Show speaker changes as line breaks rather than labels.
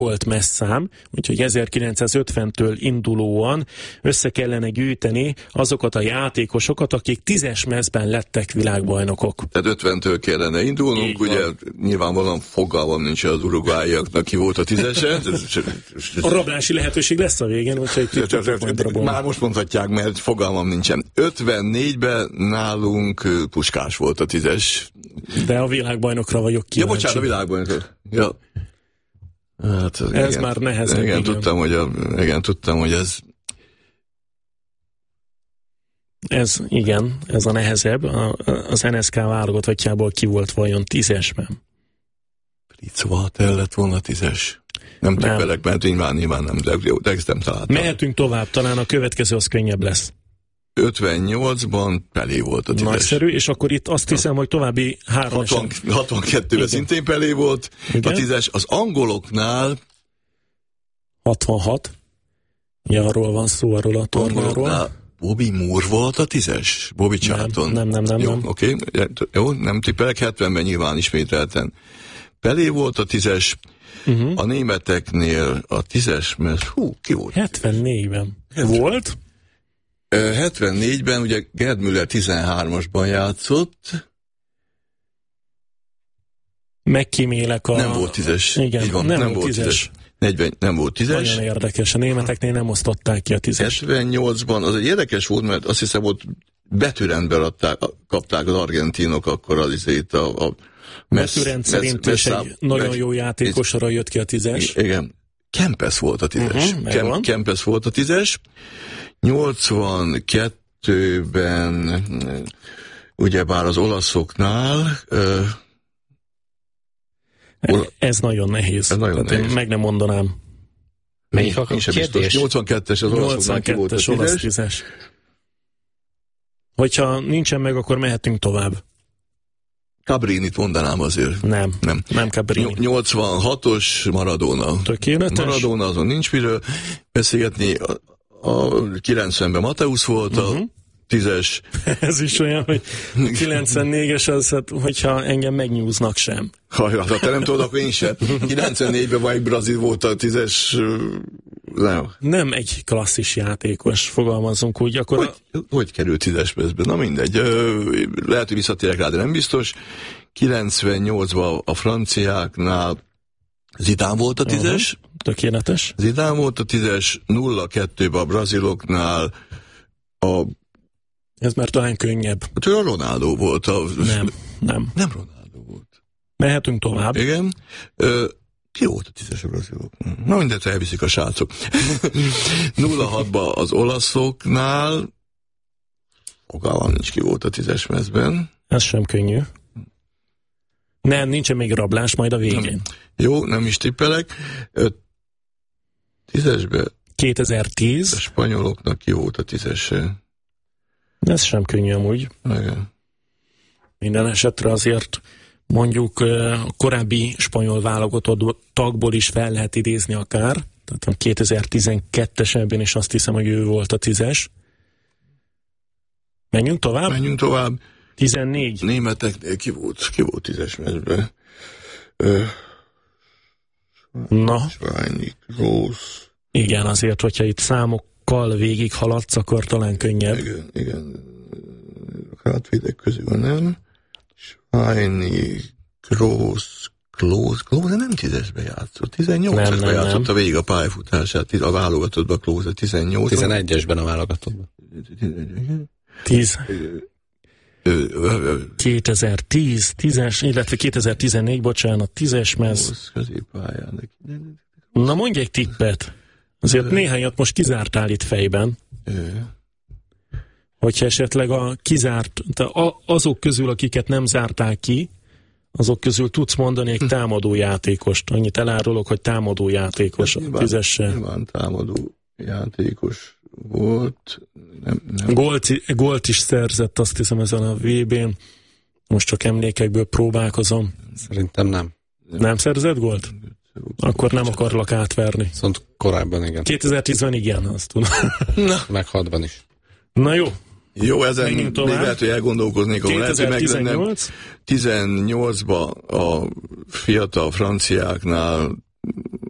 volt messzám, úgyhogy 1950-től indulóan össze kellene gyűjteni azokat a játékosokat, akik 10-es mezben lettek világbajnokok.
Tehát 50-től kellene indulnunk, ugye nyilvánvalóan fogalmam nincs az uruguayiaknak, ki volt a 10-ese.
A rablási lehetőség lesz a végén, úgyhogy
már most mondhatják, mert fogalmam nincsen. 54-ben nálunk Puskás volt a 10-es.
De a világbajnokra vagyok kíváncsi.
Ja, bocsánat, a világbajnokra. Ja. Hát,
ez
igen,
már nehezebb.
Igen, tudtam, hogy ez...
Ez a nehezebb. Az NSK válogatottjából ki volt vajon 10-esben?
Pritzwalter lett volna 10-es. Nem tippelek, mert nyilván nem, de ezt nem találtam.
Mehetünk tovább, talán a következő az könnyebb lesz.
58-ban Pelé volt a 10-es.
Nagyszerű, és akkor itt azt hiszem, hogy további
62-ben szintén Pelé volt a 10-es. Az angoloknál
66. Ja, arról van szó, arról a tornáról.
Bobby Moore volt a 10-es? Bobby Charlton?
Nem.
Jó, oké. Jó, nem tippelek, 70-ben nyilván ismételten. Pelé volt a 10-es, a németeknél a 10-es, mert ki volt?
74-ben. Volt?
74-ben ugye Gerd Müller 13-asban játszott.
Megkímélek a...
Nem volt 10-es.
Igen,
van, nem volt 10-es. 40, nem volt 10-es.
Nagyon érdekes. A németeknél nem osztották ki a 10-es.
78-ban az egy érdekes volt, mert azt hiszem ott betűrendben kapták az argentinok akkor az izét a
betűrend szerint is egy nagyon jó játékosra jött ki a 10-es.
Igen. Kempes volt a 10-es. Kempes volt a 10-es. 82-ben ugyebár az olaszoknál
ez nagyon nehéz.
Ez nagyon nehéz.
Én meg nem mondanám.
Melyik a kérdés?
82-es az olaszoknál ki volt a 10-es.
Hogyha nincsen meg, akkor mehetünk tovább.
Cabrinit mondanám azért.
Nem Cabrini.
86-os Maradona.
Tökéletes.
Maradona, azon nincs miről beszélgetni. A 90-ben Mateusz volt a 10-es.
Ez is olyan, hogy 94-es az, hát, hogyha engem megnyúznak sem.
Ha te nem tudod, akkor én sem. 94-ben vagy Brazil volt a 10-es.
Nem egy klasszis játékos, fogalmazunk úgy. Akkor
hogy került 10-es mezbe? Na mindegy. Lehet, hogy visszatérek rá, de nem biztos. 98-ban a franciáknál Zidane volt a 10-es.
Tökéletes.
Zidane volt a 10-es, 0-2-ben a braziloknál
ez már talán könnyebb.
A Ronaldo volt.
Nem
Ronaldo volt.
Mehetünk tovább.
Igen. Ki volt a 10-es a brazilok? Na mindent elviszik a srácok. 06-ban az olaszoknál fogalmam nincs, ki volt a 10-es mezben.
Ez sem könnyű. Nem, nincsen még rablás, majd a végén.
Jó, nem is tippelek. 10-esben
2010.
A spanyoloknak ki volt a 10-es?
Ez sem könnyű amúgy.
Igen.
Minden esetre azért mondjuk a korábbi spanyol válogatott tagból is fel lehet idézni akár. Tehát a 2012-es ebben is azt hiszem, hogy ő volt a 10-es. Menjünk tovább? 14.
Németeknél ki volt 10-es mezben?
Na.
Schweini, Gross.
Igen, azért, hogyha itt számokkal végig haladsz, akkor talán könnyebb.
Igen. Hátvédek közül nem. Schweini, Gross, Klose nem 10-esbe játszott, 18-esbe játszott a végig a pályafutását, a válogatottban Klose 18.
11-esben a válogatottban.
2010, 10-es, illetve 2014, bocsánat, 10-es mez. Na mondj egy tippet. Azért néhányat most kizártál itt fejben. Hogyha esetleg azok közül, akiket nem zártál ki, azok közül tudsz mondani egy támadó játékost. Annyit elárulok, hogy támadó játékos a 10-essel.
Nyilván támadó játékos volt. Nem.
Gólt is szerzett, azt hiszem, ezen a VB-n. Most csak emlékekből próbálkozom.
Szerintem nem.
Nem szerzett gólt? Akkor nem akarlak átverni.
Viszont korábban igen.
2010-ben igen, azt tudom.
Meg 6-ban is.
Na jó.
Jó, ezen még lehet, hogy elgondolkoznék, ahol lehet, hogy meg lenne 18-ban a fiatal franciáknál